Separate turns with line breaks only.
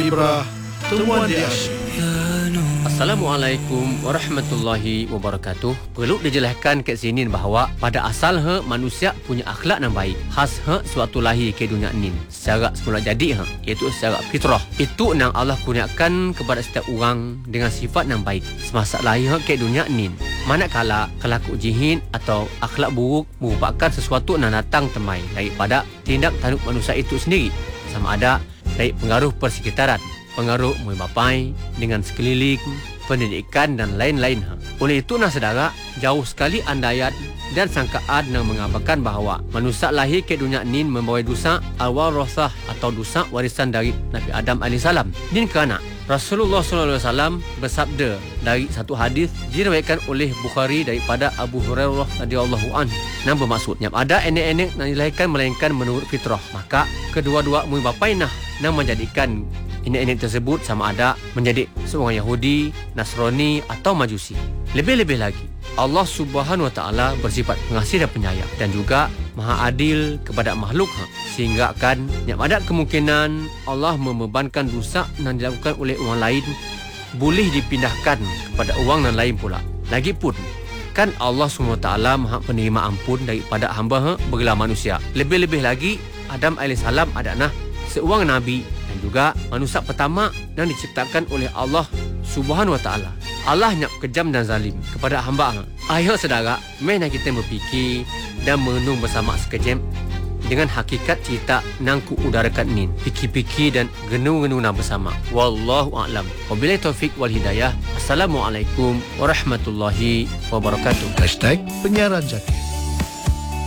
Ibrah, temuan di asyik.
Assalamualaikum warahmatullahi wabarakatuh. Perlu dijelaskan kat sini bahawa pada asal manusia punya akhlak yang baik. Khas suatu lahir ke dunia ni secara semula jadi iaitu secara fitrah. Itu yang Allah kurniakan kepada setiap orang dengan sifat yang baik semasa lahir ke dunia ni. Manakala kelaku jihin atau akhlak buruk merupakan sesuatu yang datang temai daripada tindak tanduk manusia itu sendiri, sama ada dari pengaruh persekitaran, pengaruh muai bapai dengan sekeliling, pendidikan dan lain-lain. Oleh itu saudara, jauh sekali andaian dan sangkaan yang mengabarkan bahawa manusia lahir ke dunia ini membawa dosa al-warasah atau dosa warisan dari Nabi Adam AS. Ini kerana Rasulullah SAW bersabda dari satu hadis diriwayatkan oleh Bukhari daripada Abu Hurairah radhiyallahu anhu, yang bermaksudnya ada enek-enek yang dilahirkan melainkan menurut fitrah, maka kedua-dua muai bapai yang menjadikan enek-enek tersebut sama ada menjadi seorang Yahudi, Nasrani atau Majusi. Lebih-lebih lagi, Allah Subhanahu Wa Taala bersifat pengasih dan penyayang dan juga maha adil kepada makhluk, sehingga akan yang ada kemungkinan Allah membebankan dosa yang dilakukan oleh orang lain boleh dipindahkan kepada orang yang lain pula. Lagipun kan Allah Subhanahu Wa Taala maha penerima ampun daripada hamba bergelar manusia. Lebih-lebih lagi Adam AS adalah seorang nabi dan juga manusia pertama yang diciptakan oleh Allah Subhanahu Wa Taala. Allah yang kejam dan zalim kepada hamba. Ayo saudara, mari kita berfikir dan merenung bersama sekejap dengan hakikat cerita yang ku udarakan ini. Fikir-fikir dan genung-genung bersama. Wallahu a'lam. Wabillahi taufik wal hidayah. Assalamualaikum warahmatullahi wabarakatuh.
#penyiaran jati.